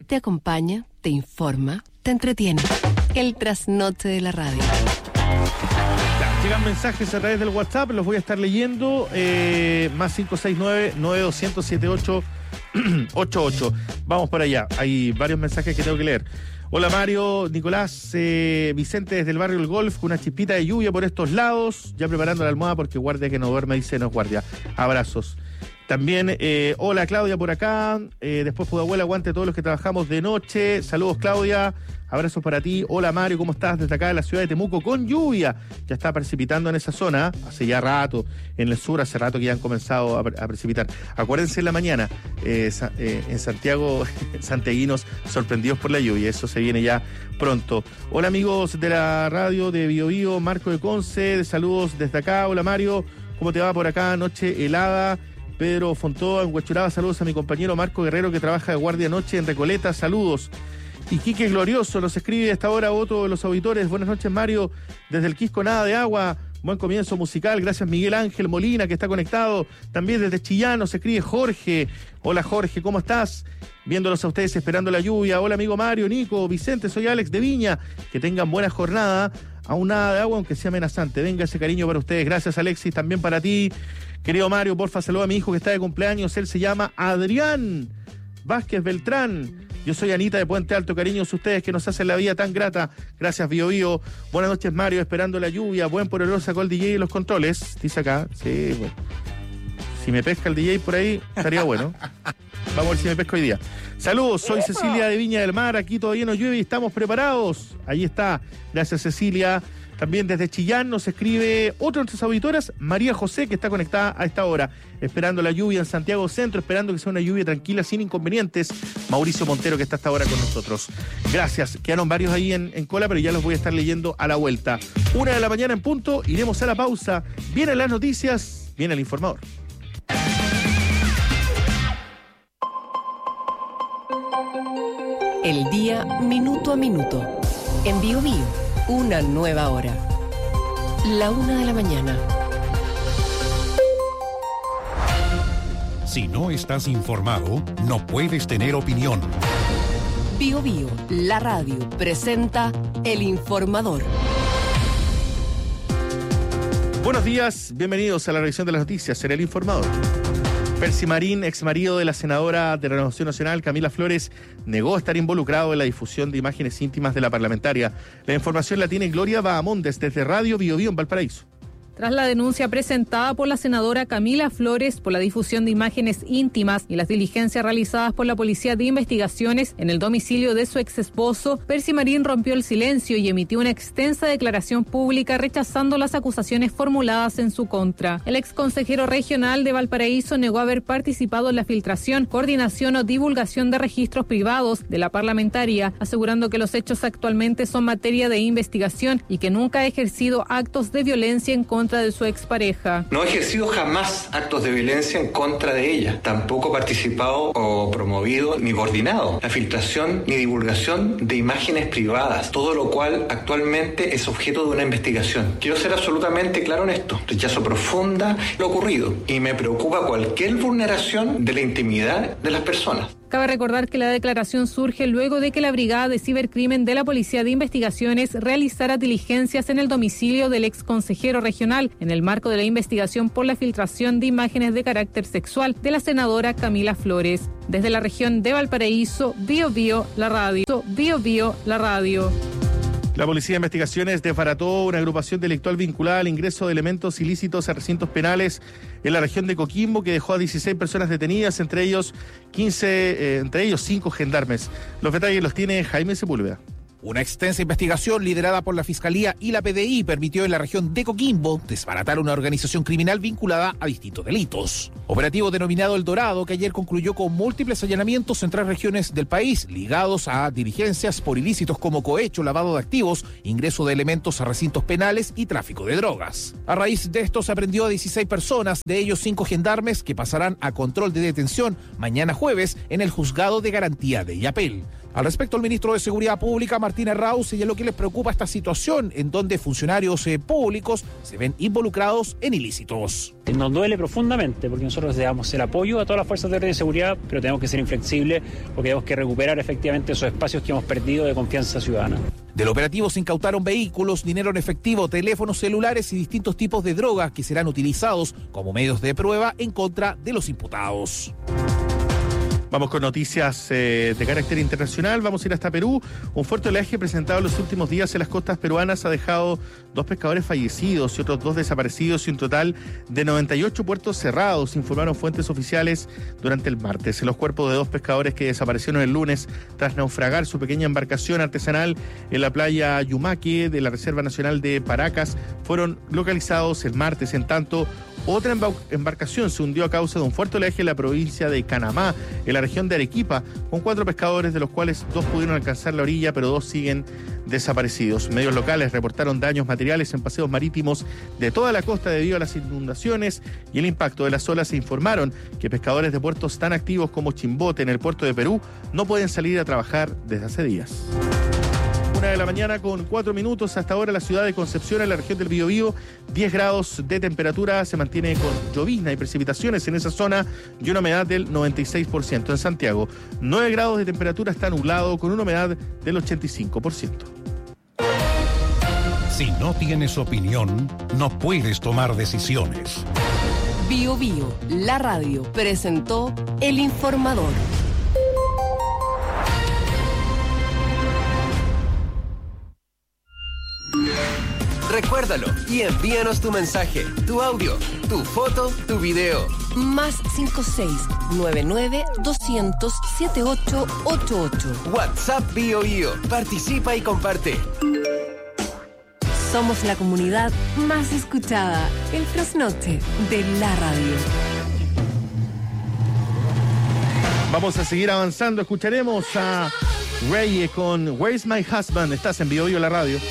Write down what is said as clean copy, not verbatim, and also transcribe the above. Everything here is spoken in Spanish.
te acompaña, te informa, te entretiene. El trasnoche de la radio. Llegan mensajes a través del WhatsApp, los voy a estar leyendo. Más 569-92007888. Vamos para allá. Hay varios mensajes que tengo que leer. Hola Mario, Nicolás, Vicente desde el barrio El Golf, con una chispita de lluvia por estos lados. Ya preparando la almohada porque guardia que no duerme, dice no es guardia. Abrazos. También, hola Claudia por acá. Después Pudahuela, aguante todos los que trabajamos de noche. Saludos Claudia. Abrazos para ti. Hola Mario, ¿cómo estás? Desde acá de la ciudad de Temuco con lluvia. Ya está precipitando en esa zona, hace ya rato. En el sur hace rato que ya han comenzado a precipitar. Acuérdense en la mañana, en Santiago, santiaguinos sorprendidos por la lluvia. Eso se viene ya pronto. Hola amigos de la radio de Bio Bio, Marco de Conce. Saludos desde acá. Hola Mario, ¿cómo te va por acá? Noche helada. Pedro Fontoa en Huachuraba, saludos a mi compañero Marco Guerrero que trabaja de guardia noche en Recoleta, saludos. Y Quique Glorioso nos escribe a esta hora otro de los auditores. Buenas noches Mario, desde el Quisco nada de agua, buen comienzo musical, gracias Miguel Ángel Molina que está conectado. También desde Chillán nos escribe Jorge. Hola Jorge, ¿cómo estás? Viéndolos a ustedes esperando la lluvia. Hola amigo Mario, Nico, Vicente, soy Alex de Viña. Que tengan buena jornada. Aún nada de agua, aunque sea amenazante. Venga ese cariño para ustedes. Gracias Alexis, también para ti. Querido Mario, porfa, saluda a mi hijo que está de cumpleaños. Él se llama Adrián Vázquez Beltrán. Yo soy Anita de Puente Alto. Cariños a ustedes que nos hacen la vida tan grata. Gracias, Bio Bio. Buenas noches, Mario, esperando la lluvia. Buen por el oro sacó el DJ y los controles. Dice acá. Sí, bueno. Si me pesca el DJ por ahí, estaría bueno. Vamos a ver si me pesca hoy día. Saludos, soy Cecilia de Viña del Mar. Aquí todavía no llueve y estamos preparados. Ahí está. Gracias, Cecilia. También desde Chillán nos escribe otra de nuestras auditoras, María José, que está conectada a esta hora, esperando la lluvia en Santiago Centro, esperando que sea una lluvia tranquila, sin inconvenientes. Mauricio Montero, que está hasta ahora con nosotros. Gracias. Quedaron varios ahí en cola, pero ya los voy a estar leyendo a la vuelta. 1 de la mañana en punto, iremos a la pausa. Vienen las noticias, viene el informador. El día minuto a minuto. En Bio Bio, una nueva hora. 1:00 a.m. Si no estás informado, no puedes tener opinión. Bio Bio, la radio, presenta El Informador. Buenos días, bienvenidos a la revisión de las noticias en El Informador. Percy Marín, ex marido de la senadora de Renovación Nacional, Camila Flores, negó estar involucrado en la difusión de imágenes íntimas de la parlamentaria. La información la tiene Gloria Bahamondes desde Radio Bio Bio en Valparaíso. Tras la denuncia presentada por la senadora Camila Flores por la difusión de imágenes íntimas y las diligencias realizadas por la Policía de Investigaciones en el domicilio de su ex esposo, Percy Marín rompió el silencio y emitió una extensa declaración pública rechazando las acusaciones formuladas en su contra. El ex consejero regional de Valparaíso negó haber participado en la filtración, coordinación o divulgación de registros privados de la parlamentaria, asegurando que los hechos actualmente son materia de investigación y que nunca ha ejercido actos de violencia en contra de su expareja. No he ejercido jamás actos de violencia en contra de ella. Tampoco he participado o promovido ni coordinado la filtración ni divulgación de imágenes privadas, todo lo cual actualmente es objeto de una investigación. Quiero ser absolutamente claro en esto. Rechazo profunda lo ocurrido y me preocupa cualquier vulneración de la intimidad de las personas. Cabe recordar que la declaración surge luego de que la Brigada de Cibercrimen de la Policía de Investigaciones realizara diligencias en el domicilio del ex consejero regional en el marco de la investigación por la filtración de imágenes de carácter sexual de la senadora Camila Flores. Desde la región de Valparaíso, Bio Bio, la radio. Bio Bio, la radio. La Policía de Investigaciones desbarató una agrupación delictual vinculada al ingreso de elementos ilícitos a recintos penales en la región de Coquimbo, que dejó a 16 personas detenidas, entre ellos 5 gendarmes. Los detalles los tiene Jaime Sepúlveda. Una extensa investigación liderada por la Fiscalía y la PDI permitió en la región de Coquimbo desbaratar una organización criminal vinculada a distintos delitos. Operativo denominado El Dorado, que ayer concluyó con múltiples allanamientos en 3 regiones del país, ligados a diligencias por ilícitos como cohecho, lavado de activos, ingreso de elementos a recintos penales y tráfico de drogas. A raíz de esto se aprendió a 16 personas, de ellos 5 gendarmes, que pasarán a control de detención mañana jueves en el Juzgado de Garantía de Illapel. Al respecto, el ministro de Seguridad Pública, Martín Errázuriz, señaló que les preocupa esta situación en donde funcionarios públicos se ven involucrados en ilícitos. Nos duele profundamente porque nosotros le damos el apoyo a todas las fuerzas de orden y seguridad, pero tenemos que ser inflexibles porque tenemos que recuperar efectivamente esos espacios que hemos perdido de confianza ciudadana. Del operativo se incautaron vehículos, dinero en efectivo, teléfonos celulares y distintos tipos de drogas que serán utilizados como medios de prueba en contra de los imputados. Vamos con noticias de carácter internacional. Vamos a ir hasta Perú. Un fuerte oleaje presentado en los últimos días en las costas peruanas ha dejado 2 pescadores fallecidos y otros 2 desaparecidos y un total de 98 puertos cerrados, informaron fuentes oficiales durante el martes. Los cuerpos de 2 pescadores que desaparecieron el lunes tras naufragar su pequeña embarcación artesanal en la playa Yumaque de la Reserva Nacional de Paracas fueron localizados el martes. En tanto, otra embarcación se hundió a causa de un fuerte oleaje en la provincia de Canamá, en la región de Arequipa, con 4 pescadores, de los cuales 2 pudieron alcanzar la orilla, pero 2 siguen desaparecidos. Medios locales reportaron daños materiales en paseos marítimos de toda la costa debido a las inundaciones y el impacto de las olas. Se informaron que pescadores de puertos tan activos como Chimbote, en el puerto de Perú, no pueden salir a trabajar desde hace días. 1:04 a.m. Hasta ahora la ciudad de Concepción, en la región del Biobío, 10 grados de temperatura, se mantiene con llovizna y precipitaciones en esa zona y una humedad del 96%. En Santiago, 9 grados de temperatura, está nublado con una humedad del 85%. Si no tienes opinión, no puedes tomar decisiones. Biobío, la radio, presentó El Informador. Recuérdalo y envíanos tu mensaje, tu audio, tu foto, tu video. Más 56-99-200-7888. WhatsApp BioBio. Participa y comparte. Somos la comunidad más escuchada, el trasnoche de la radio. Vamos a seguir avanzando. Escucharemos a Reye con Where's My Husband. Estás en Biobío, la radio.